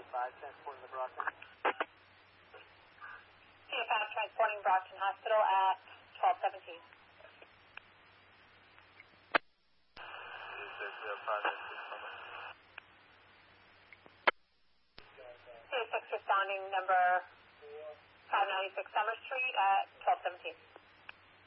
transporting the Brockton. CFF transporting Brockton Hospital at 1217. CSX responding number 596 Summer Street at 1217.